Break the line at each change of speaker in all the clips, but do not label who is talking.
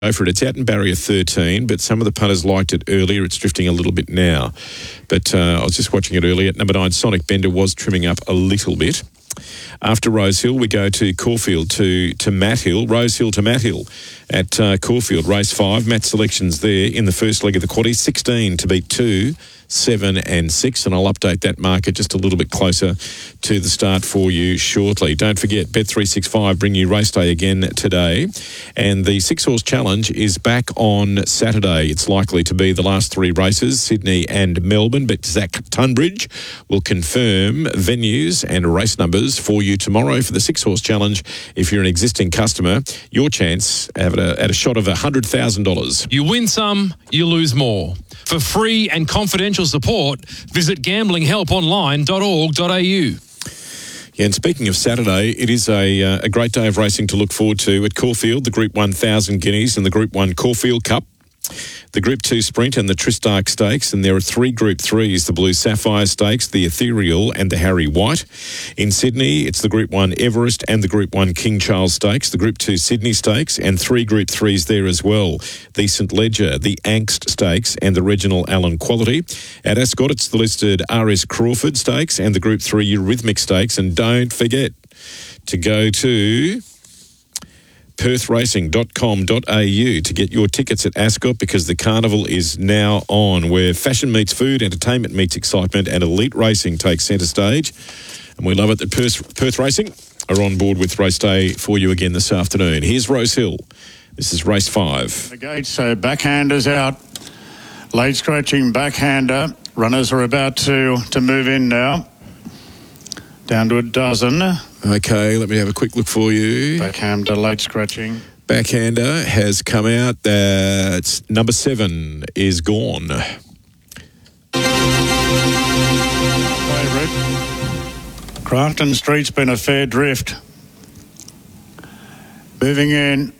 Go for it. It's out in barrier 13, but some of the punters liked it earlier. It's drifting a little bit now. But I was just watching it earlier. At number 9, Sonic Bender was trimming up a little bit. After Rosehill, we go to Caulfield to Matt Hill. Rosehill to Matt Hill at Caulfield. Race 5. Matt's selections there in the first leg of the quaddy. 16 to beat 2, 7 and 6. And I'll update that market just a little bit closer to the start for you shortly. Don't forget, Bet365 bring you race day again today. And the 6-horse challenge is back on Saturday. It's likely to be the last 3 races, Sydney and Melbourne. But Zach Tunbridge will confirm venues and race numbers for you tomorrow for the 6-horse challenge. If you're an existing customer, your chance at a shot of $100,000.
You win some, you lose more. For free and confidential support, visit gamblinghelponline.org.au.
Yeah, and speaking of Saturday, it is a great day of racing to look forward to at Caulfield, the Group 1000 Guineas and the Group 1 Caulfield Cup, the Group 2 Sprint and the Tristarc Stakes, and there are 3 Group 3s, the Blue Sapphire Stakes, the Ethereal and the Harry White. In Sydney, it's the Group 1 Everest and the Group 1 King Charles Stakes, the Group 2 Sydney Stakes, and 3 Group 3s there as well, the St Ledger, the Angst Stakes and the Reginald Allen Quality. At Ascot, it's the listed RS Crawford Stakes and the Group 3 Eurythmic Stakes. And don't forget to go to perthracing.com.au to get your tickets at Ascot, because the carnival is now on, where fashion meets food, entertainment meets excitement, and elite racing takes centre stage. And we love it that Perth Racing are on board with race day for you again this afternoon. Here's Rosehill. This is race 5.
The gates, so backhanders out. Late scratching backhander. Runners are about to move in now. Down to a dozen.
Okay, let me have a quick look for you.
Backhander, late scratching.
Backhander has come out. That's number 7 is gone.
Favourite. Grafton Street's been a fair drift. Moving in.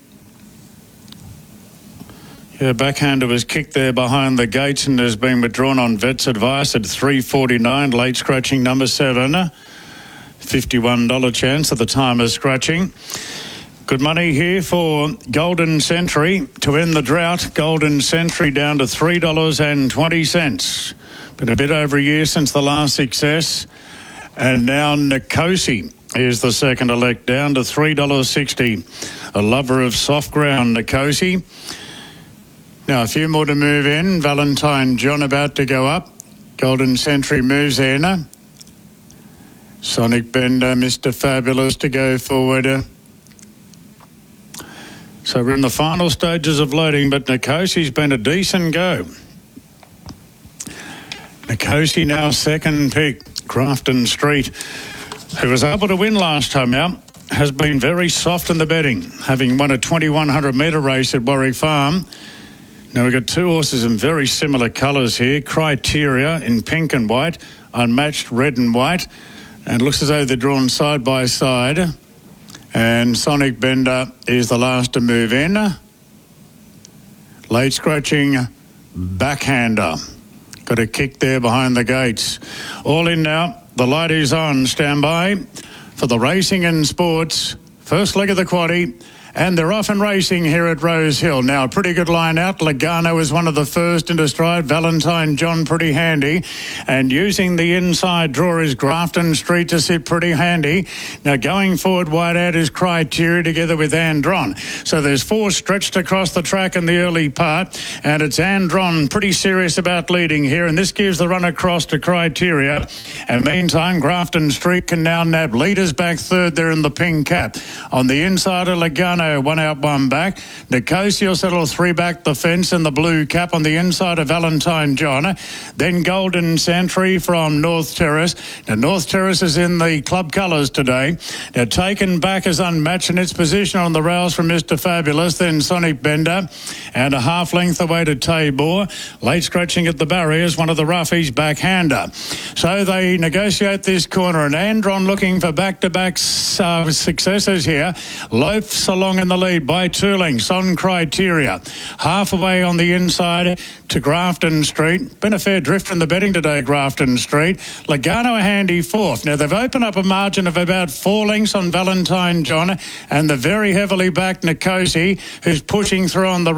Yeah, backhander was kicked there behind the gates and has been withdrawn on vet's advice at 3.49. Late scratching number 7. $51 chance at the time of scratching. Good money here for Golden Century to end the drought. Golden Century down to $3.20. Been a bit over a year since the last success. And now Nikosi is the second elect, down to $3.60. A lover of soft ground, Nikosi. Now a few more to move in. Valentine John about to go up. Golden Century moves in. Sonic Bender, Mr. Fabulous to go forward. So we're in the final stages of loading, but Nikosi's been a decent go. Nikosi now second pick. Grafton Street, who was able to win last time out, has been very soft in the betting, having won a 2,100 metre race at Warwick Farm. Now we've got 2 horses in very similar colours here. Criteria in pink and white, Unmatched red and white. And it looks as though they're drawn side by side. And Sonic Bender is the last to move in. Late scratching backhander. Got a kick there behind the gates. All in now. The light is on. Stand by for the racing and sports. First leg of the quaddie. And they're off and racing here at Rosehill. Now, a pretty good line out. Logano is one of the first into stride. Valentine John pretty handy. And using the inside draw is Grafton Street to sit pretty handy. Now, going forward, wide out is Criteria together with Andron. So there's 4 stretched across the track in the early part. And it's Andron pretty serious about leading here. And this gives the run across to Criteria. And meantime, Grafton Street can now nab leaders back third there in the pink cap. On the inside of Logano, 1 out, 1 back. Nikosi will settle 3 back the fence in the blue cap on the inside of Valentine John. Then Golden Century from North Terrace. Now, North Terrace is in the club colours today. Now, taken back as Unmatched in its position on the rails from Mr. Fabulous. Then Sonic Bender. And a half length away to Tabor. Late scratching at the barriers, one of the roughies, backhander. So they negotiate this corner. And Andron looking for back-to-back successes here. Loafs along in the lead by 2 lengths on Criteria. Half away on the inside to Grafton Street. Been a fair drift from the betting today, Grafton Street. Logano a handy 4th. Now they've opened up a margin of about 4 lengths on Valentine John and the very heavily backed Nikosi, who's pushing through on the